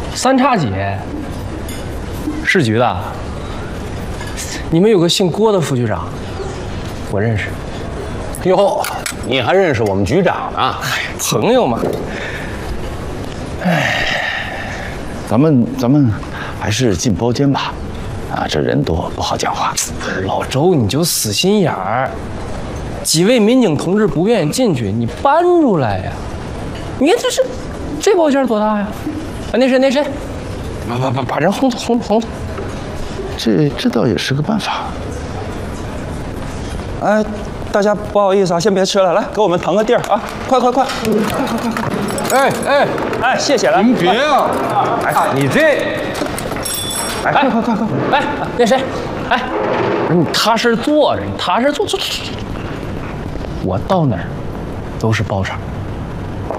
三叉戟，市局的。你们有个姓郭的副局长，我认识。 哟，你还认识我们局长呢？ 朋友嘛。 咱们还是进包间吧。啊，这人多不好讲话。 老周，你就死心眼儿。几位民警同志不愿意进去，你搬出来呀！你看这包间多大呀？啊，那谁，把人轰走。 这倒也是个办法。 哎，大家不好意思啊，先别吃了，来给我们腾个地儿啊！快！哎，谢谢了。 您别啊！ 哎，你这，哎，快！ 哎，那谁，哎，你踏实坐着，你踏实坐。我到哪儿都是包场。